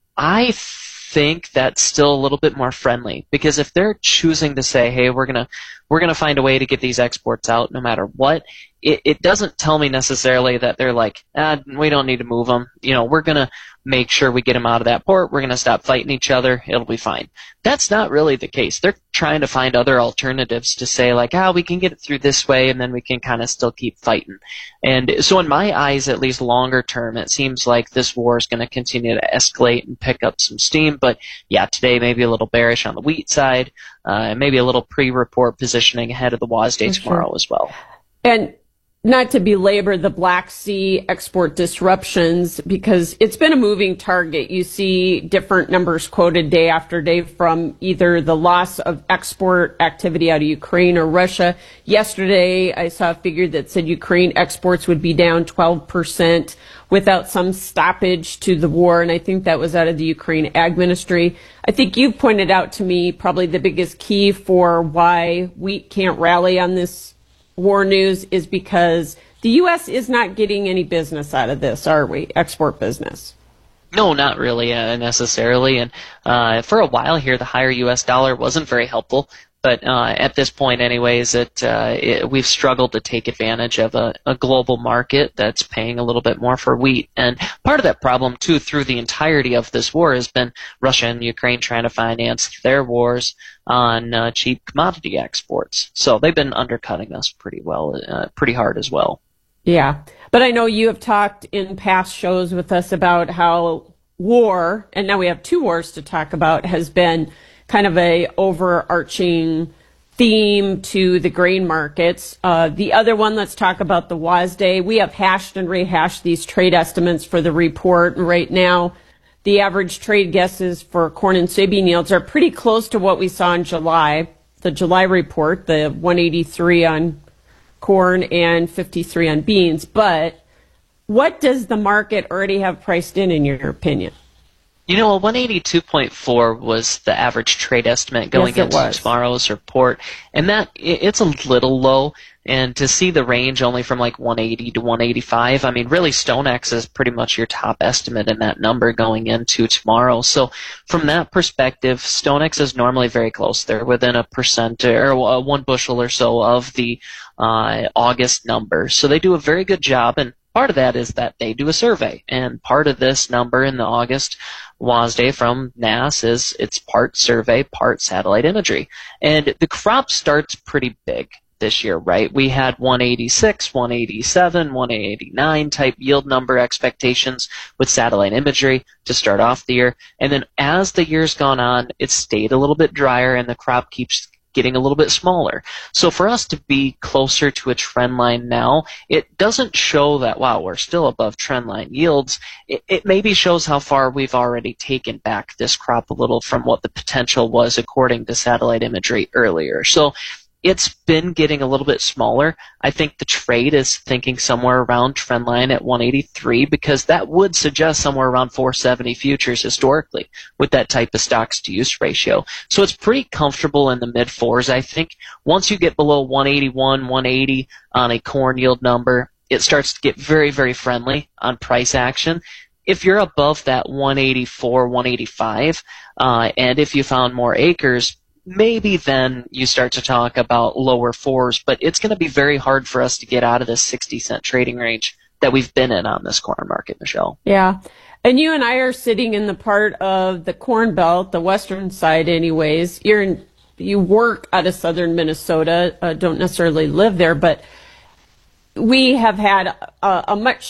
I think that's still a little bit more friendly because if they're choosing to say, hey, we're gonna we're gonna find a way to get these exports out no matter what, it, it doesn't tell me necessarily that they're like, ah, we don't need to move them. You know, we're gonna make sure we get them out of that port. We're gonna stop fighting each other. It'll be fine. That's not really the case. They're trying to find other alternatives to say like, ah, we can get it through this way and then we can kind of still keep fighting. And so in my eyes, at least longer term, it seems like this war is going to continue to escalate and pick up some steam. But yeah, today maybe a little bearish on the wheat side, uh, maybe a little pre-report positioning ahead of the WASDE tomorrow sure. as well. And not to belabor the Black Sea export disruptions, because it's been a moving target. You see different numbers quoted day after day from either the loss of export activity out of Ukraine or Russia. Yesterday, I saw a figure that said Ukraine exports would be down twelve percent without some stoppage to the war, and I think that was out of the Ukraine Ag Ministry. I think you pointed out to me probably the biggest key for why wheat can't rally on this war news is because the U S is not getting any business out of this, are we? Export business. No, not really uh, necessarily. And uh, for a while here, the higher U S dollar wasn't very helpful. But uh, at this point, anyways, it, uh, it, we've struggled to take advantage of a, a global market that's paying a little bit more for wheat. And part of that problem, too, through the entirety of this war has been Russia and Ukraine trying to finance their wars on uh, cheap commodity exports. So they've been undercutting us pretty well, uh, pretty hard as well. Yeah. But I know you have talked in past shows with us about how war, and now we have two wars to talk about, has been kind of a overarching theme to the grain markets. Uh, the other one, let's talk about the WASDE. We have hashed and rehashed these trade estimates for the report. And right now, the average trade guesses for corn and soybean yields are pretty close to what we saw in July. The July report, the one eighty-three on corn and fifty-three on beans. But what does the market already have priced in, in your opinion? You know, a one eighty-two point four was the average trade estimate going yes, into was. tomorrow's report, and that it's a little low. And to see the range only from like one eighty to one eighty-five, I mean, really, StoneX is pretty much your top estimate in that number going into tomorrow. So from that perspective, StoneX is normally very close. They're within a percent or one bushel or so of the uh, August number. So they do a very good job, and part of that is that they do a survey, and part of this number in the August WASDE from N A S is it's part survey, part satellite imagery. And the crop starts pretty big this year, right? We had one eighty-six, one eighty-seven, one eighty-nine type yield number expectations with satellite imagery to start off the year. And then as the year's gone on, it's stayed a little bit drier and the crop keeps getting a little bit smaller. So for us to be closer to a trend line now, it doesn't show that, wow, we're still above trend line yields. It, it maybe shows how far we've already taken back this crop a little from what the potential was according to satellite imagery earlier. So it's been getting a little bit smaller. I think the trade is thinking somewhere around trend line at one eighty-three because that would suggest somewhere around four seventy futures historically with that type of stocks to use ratio. So it's pretty comfortable in the mid fours. I think once you get below one eighty-one, one eighty on a corn yield number, it starts to get very, very friendly on price action. If you're above that one eighty-four, one eighty-five, uh, and if you found more acres, maybe then you start to talk about lower fours, but it's going to be very hard for us to get out of this sixty cent trading range that we've been in on this corn market, Michelle. Yeah. And you and I are sitting in the part of the Corn Belt, the western side anyways. You're in, you work out of southern Minnesota, uh, don't necessarily live there, but we have had a, a much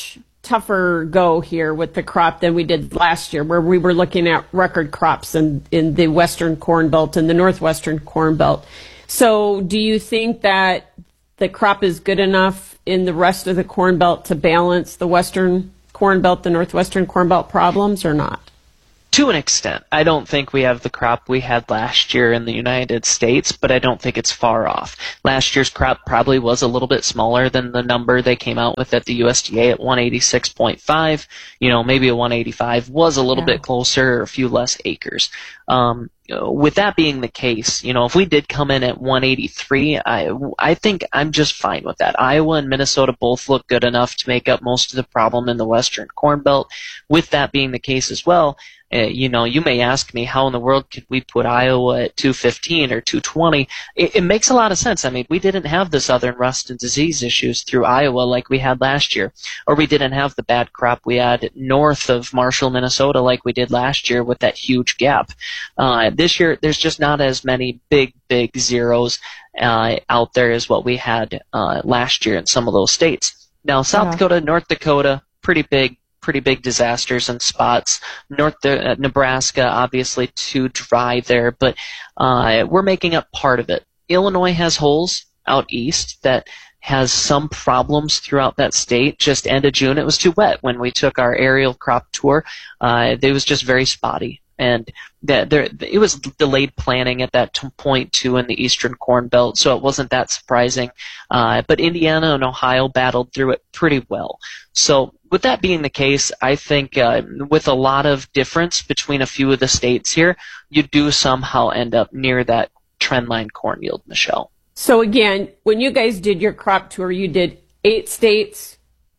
tougher go here with the crop than we did last year, where we were looking at record crops in, in the Western Corn Belt and the Northwestern Corn Belt. So do you think that the crop is good enough in the rest of the Corn Belt to balance the Western Corn Belt, the Northwestern Corn Belt problems, or not? To an extent. I don't think we have the crop we had last year in the United States, but I don't think it's far off. Last year's crop probably was a little bit smaller than the number they came out with at the U S D A at one eighty-six point five. You know, maybe a one eighty-five was a little yeah. bit closer, or a few less acres. Um, with that being the case, you know, if we did come in at one eighty-three, I, I think I'm just fine with that. Iowa and Minnesota both look good enough to make up most of the problem in the Western Corn Belt. With that being the case as well, Uh, you know, you may ask me, how in the world could we put Iowa at two fifteen or two twenty? It, it makes a lot of sense. I mean, we didn't have the southern rust and disease issues through Iowa like we had last year, or we didn't have the bad crop we had north of Marshall, Minnesota like we did last year with that huge gap. Uh, this year, there's just not as many big, big zeros uh, out there as what we had uh, last year in some of those states. Now, South yeah. Dakota, North Dakota, pretty big. pretty big disasters and spots. North uh, Nebraska, obviously too dry there, but uh, we're making up part of it. Illinois has holes out east that has some problems throughout that state. Just end of June, it was too wet when we took our aerial crop tour. Uh, it was just very spotty. And that there, it was delayed planning at that t- point too in the Eastern Corn Belt, so it wasn't that surprising. Uh, but Indiana and Ohio battled through it pretty well. So with that being the case, I think uh, with a lot of difference between a few of the states here, you do somehow end up near that trendline corn yield, Michelle. So again, when you guys did your crop tour, you did eight states?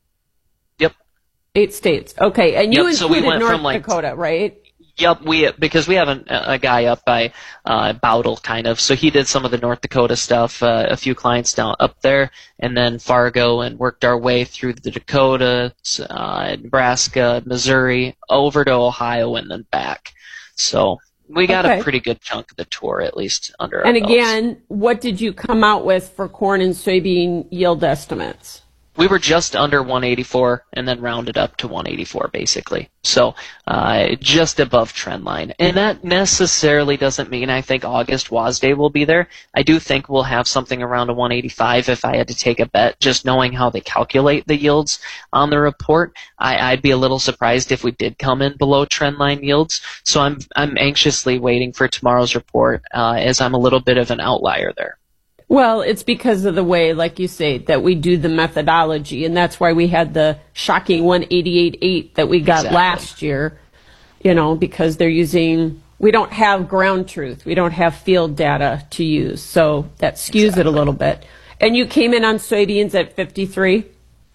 Yep. Eight states. Okay, and you yep, included so we went North from, like, Dakota, right? Yep, we because we have a, a guy up by uh, Bowdle, kind of. So he did some of the North Dakota stuff, uh, a few clients down up there, and then Fargo, and worked our way through the Dakotas, uh, Nebraska, Missouri, over to Ohio, and then back. So we got okay. a pretty good chunk of the tour, at least, under our And belts. again, what did you come out with for corn and soybean yield estimates? We were just under one eighty-four and then rounded up to one eighty-four, basically. So uh, just above trend line. And that necessarily doesn't mean I think August W A S D will be there. I do think we'll have something around a one eighty-five if I had to take a bet, just knowing how they calculate the yields on the report. I, I'd be a little surprised if we did come in below trend line yields. So I'm, I'm anxiously waiting for tomorrow's report uh, as I'm a little bit of an outlier there. Well, it's because of the way, like you say, that we do the methodology, and that's why we had the shocking one eighty-eight point eight that we got exactly. last year, you know, because they're using, we don't have ground truth. We don't have field data to use, so that skews exactly. it a little bit. And you came in on soybeans at fifty-three?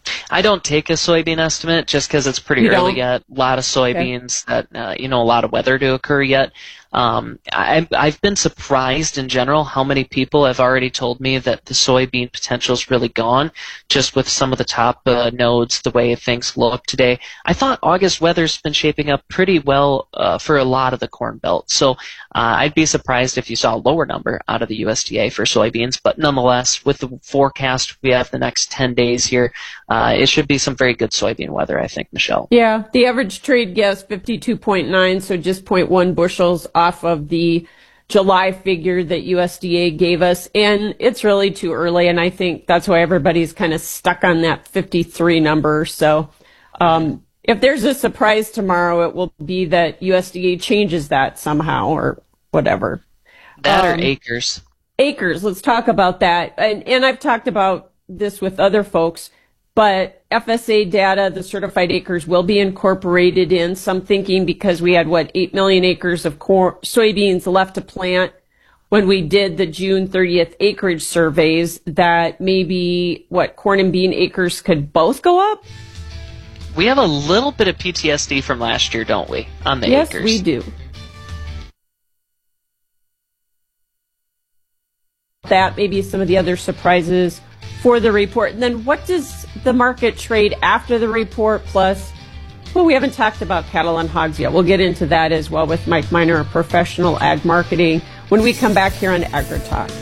I don't take a soybean estimate just because it's pretty you early don't? yet. A lot of soybeans okay. that, uh, you know, a lot of weather to occur yet. Um, I, I've been surprised in general how many people have already told me that the soybean potential is really gone, just with some of the top uh, nodes, the way things look today. I thought August weather's been shaping up pretty well uh, for a lot of the Corn Belt, so uh, I'd be surprised if you saw a lower number out of the U S D A for soybeans, but nonetheless, with the forecast we have the next ten days here, uh, it should be some very good soybean weather, I think, Michelle. Yeah, the average trade guess fifty-two point nine, so just zero point one bushels off of the July figure that U S D A gave us, and it's really too early, and I think that's why everybody's kind of stuck on that fifty-three number. So um, if there's a surprise tomorrow, it will be that U S D A changes that somehow or whatever. That um, or acres. Acres, let's talk about that. And, and I've talked about this with other folks, but F S A data, the certified acres, will be incorporated in. Some thinking because we had, what, eight million acres of corn, soybeans left to plant when we did the June thirtieth acreage surveys, that maybe, what, corn and bean acres could both go up? We have a little bit of P T S D from last year, don't we, on the yes, acres? Yes, we do. That, maybe some of the other surprises for the report. And then what does the market trade after the report? Plus, well, we haven't talked about cattle and hogs yet. We'll get into that as well with Mike Miner of Professional Ag Marketing when we come back here on AgriTalk.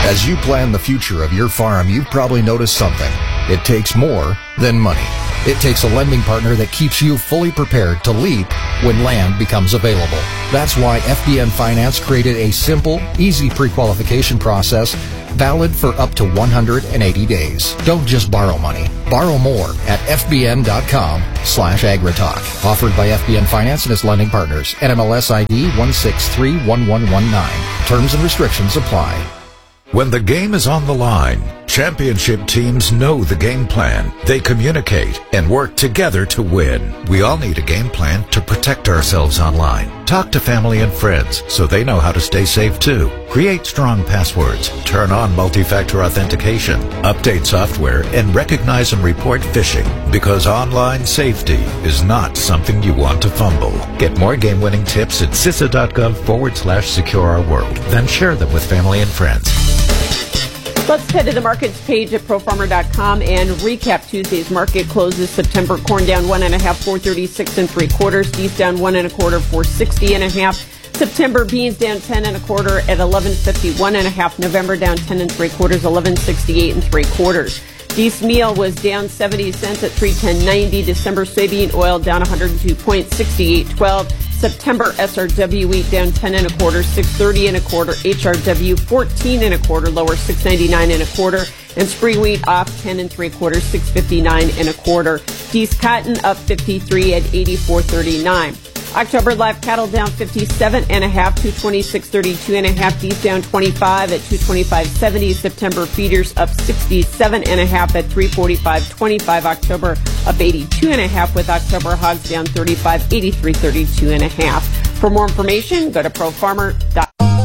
As you plan the future of your farm, you've probably noticed something. It takes more than money. It takes a lending partner that keeps you fully prepared to leap when land becomes available. That's why F B N Finance created a simple, easy pre-qualification process valid for up to one hundred eighty days. Don't just borrow money. Borrow more at fbn.com slash agritalk. Offered by F B N Finance and its lending partners. N M L S I D one six three one one one nine. Terms and restrictions apply. When the game is on the line, championship teams know the game plan. They communicate and work together to win. We all need a game plan to protect ourselves online. Talk to family and friends so they know how to stay safe too. Create strong passwords, turn on multi-factor authentication, update software, and recognize and report phishing, because online safety is not something you want to fumble. Get more game-winning tips at C I S A.gov forward slash secure our world. Then share them with family and friends. Let's head to the markets page at pro farmer dot com and recap Tuesday's market closes. September corn down one and a half, four thirty-six and three quarters. Beef down one and a quarter, four sixty and a half. September beans down ten and a quarter at eleven fifty-one and a half. November down ten and three quarters, eleven sixty-eight and three quarters. Beef meal was down seventy cents at three ten ninety. December soybean oil down one hundred two point six eight twelve. September S R W wheat down ten and a quarter, six thirty and a quarter. H R W fourteen and a quarter, lower six ninety-nine and a quarter. And spring wheat off ten and three quarters, six fifty-nine and a quarter. Dees cotton up fifty-three at eighty-four thirty-nine. October live cattle down fifty-seven and a half, two twenty-six thirty-two and a half. Beef down twenty-five at two twenty-five seventy. September feeders up sixty-seven and a half at three forty-five twenty-five. October up eighty-two and a half, with October hogs down thirty-five, eighty-three thirty-two and a half. For more information, go to pro farmer dot com.